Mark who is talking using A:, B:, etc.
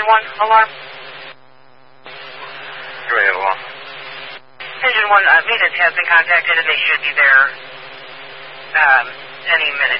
A: engine 1 alarm?
B: Go ahead, alarm.
A: Engine 1, maintenance has been contacted and they should be there any minute.